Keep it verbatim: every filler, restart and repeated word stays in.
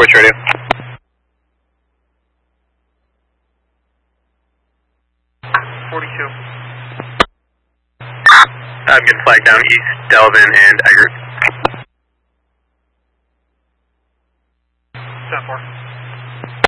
Which radio? forty-two. I'm getting flagged down east, Delvin and Eggert. ten four.